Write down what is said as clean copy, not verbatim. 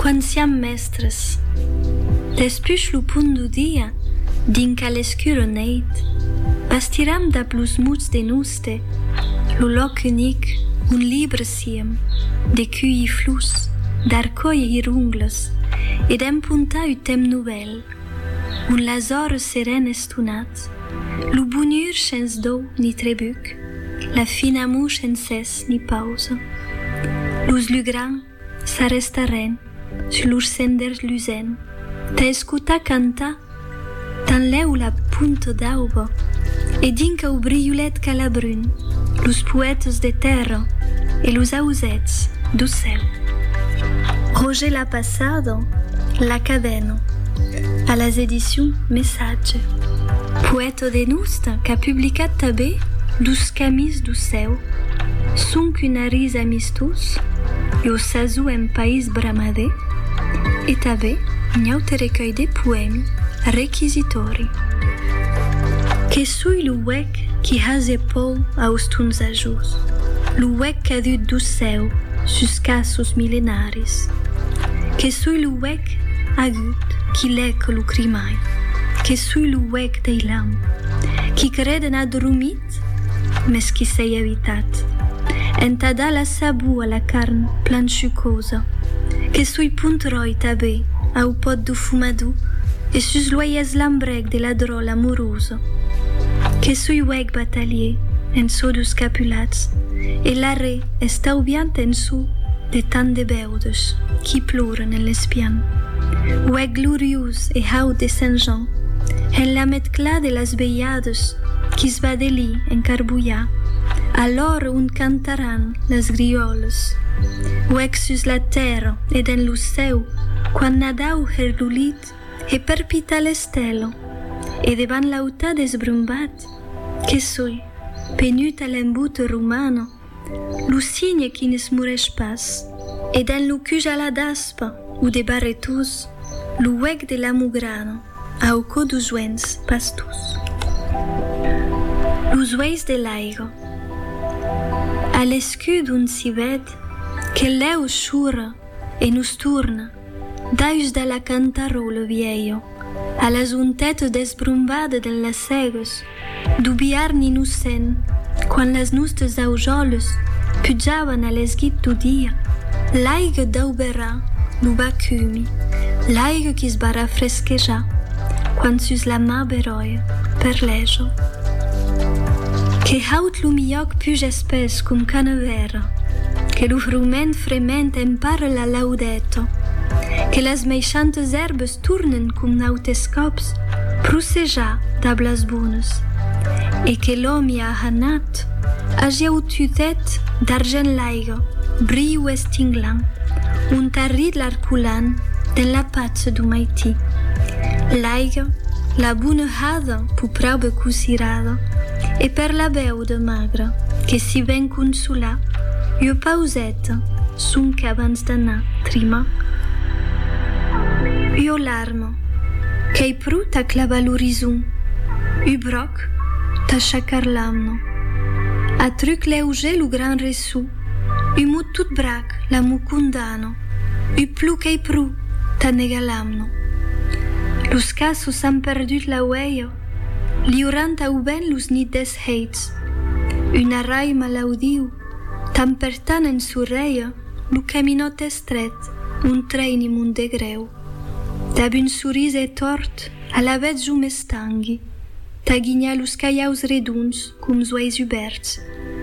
quan siam mestres. Despüs lu punt du dia, dinca l'escuro neit, bastiram da plus muts de nuste, lu loc unic, un libre siem, de cui flus, d'arcoie irungles, ed empunta utem nouvel, un lazor seren estunat, lu bunur chens do ni trebuc, la fina mu ses ni pausa. Lus lugran sa restaren, sur lur sender lusen, ta escuta canta, tan leu la punto d'aubo, e dinca u briulet calabrun, lus poetes de terra, e lus ausets du cel. Roger l'ha passado, la cadeno, a las editions Message. Poeta de nusta qu'a publicat tabé dus camis du seu, sunc una ris amistus, io sasu en país bramadé, e tabé n'au te recueil de poemi requisitori. Que sui lu wec qui hase pou aus tuns ajus, lu wec cadut du seu sus casus millenaris. Que sui lu wec agut qui lec lu crimai, que sui lu wec dei lam, qui creden adormit, mes qui sei evitat, entada la sabu a la carn plan sucosa, que sui punt roi tabé au pot du fumadu, e sus loies lambrec de la drol amoruso, que sui weg batalier en so dus capulats, e la re estau biant en su de tant de beudes, qui ploren en l'espian. Weg glorius e haut de Saint-Jean, en la metcla de las veiades, qui svadeli en carbuia, alor un cantaran las grioles. Weg sus la terra ed en lus seu, quan nadau herlulit, e perpita l'estelo, e devan l'auta desbrumbat, que soi, penut a l'embut rumano, lu signe qui ne smureix pas, ed en lu cuja la daspa, u de barretus, lu weg de la mugrano, au codu juens pastus. Lu zueis de l'aigo. A l'escud un si ved, que leu xura e nus turna, daus da la cantarolo vieio, a las unteto desbrumbade de las cegues, dubiar ni nus sen, quan las nustes aujoles pugiavan a l'esguit du dia, l'aigo dauberà lu bacumi, l'aigo qui sbarà fresqueja, quan sus la ma beroia per lejo. Que haut lu mioc puj espès cum canavera, que lu frument frement empara la laudeto, que las meichantes erbes turnen cum nautescops pruseja dablas bunes, e que l'homi a hanat agiau tutet d'argent l'aigo, briu estinglan, un tarrid l'arculan den la patse du maiti. L'aigo, la bune hada pu praube cusirada, e per la beude magra, che si ven consula, io pauseta, sunc abans d'anar trima. Io larmo, qu'ei pru ta clava l'horizon, u broc, ta chacarlamno. A truc leuge lu gran resu, u mut tout brac la mucundano, u plu qu'ei pru ta negalamno. Lus casus han perdut la ueio, liurant au ben lus nit des heits. Una rai malaudiu, tam pertan en surreia, lu caminot estret, un treinimum de greu. Dab un surise tort, a la vet ju mestanghi, ta ghigna lus caiaus reduns, cum zueis uberts,